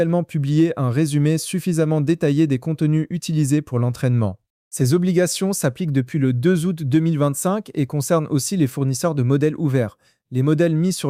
également publier un résumé suffisamment détaillé des contenus utilisés pour l'entraînement. Ces obligations s'appliquent depuis le 2 août 2025 et concernent aussi les fournisseurs de modèles ouverts. Les modèles mis sur